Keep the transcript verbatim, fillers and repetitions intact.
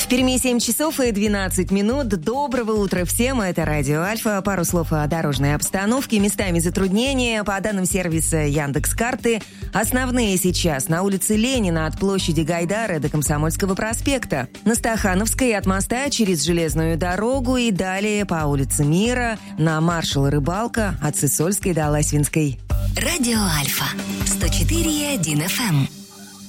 В Перми семь часов и двенадцать минут. Доброго утра всем. Это Радио Альфа. Пару слов о дорожной обстановке. Местами затруднения. По данным сервиса Яндекс.Карты, основные сейчас на улице Ленина от площади Гайдара до Комсомольского проспекта. На Стахановской от моста через железную дорогу и далее по улице Мира на Маршала Рыбалка от Сысольской до Ласвинской. Радио Альфа. сто четыре и один эф эм.